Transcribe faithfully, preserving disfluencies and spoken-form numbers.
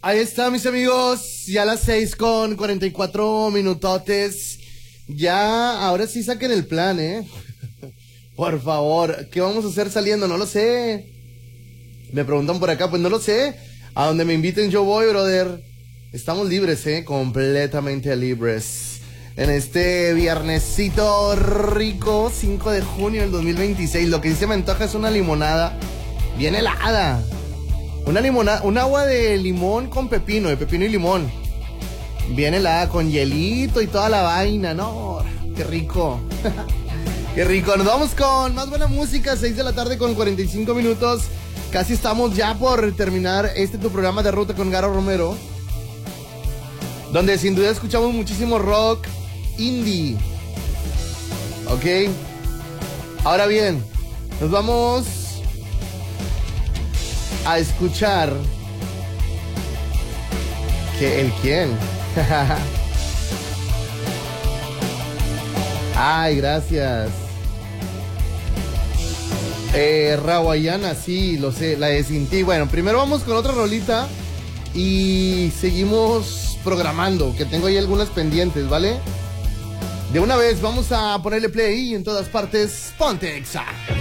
Ahí está, mis amigos, ya a las seis con cuarenta y cuatro minutotes. Ya, ahora sí saquen el plan, ¿eh? Por favor, ¿qué vamos a hacer saliendo? No lo sé. Me preguntan por acá, pues no lo sé. A donde me inviten yo voy, brother. Estamos libres, ¿eh? Completamente libres. En este viernesito rico, cinco de junio del dos mil veintiséis. Lo que sí se me antoja es una limonada bien helada. Una limonada, un agua de limón con pepino, de pepino y limón. Bien helada, con hielito y toda la vaina, ¿no? Qué rico. Qué rico. Nos vamos con más buena música, seis de la tarde con cuarenta y cinco minutos. Casi estamos ya por terminar este tu programa de ruta con Garo Romero, donde sin duda escuchamos muchísimo rock indie. Ok. Ahora bien, nos vamos a escuchar que el quién. Ay, gracias. Eh, Rawayana, sí, lo sé, la de Sin Ti. Bueno, primero vamos con otra rolita y seguimos programando, que tengo ahí algunas pendientes, ¿vale? De una vez vamos a ponerle play y en todas partes, ponte Exa.